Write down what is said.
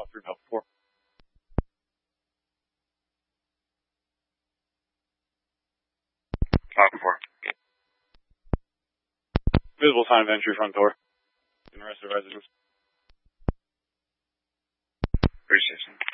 through Delta 4. Falcon 4. Visible sign of entry front door. In the rest of the residence. Appreciation.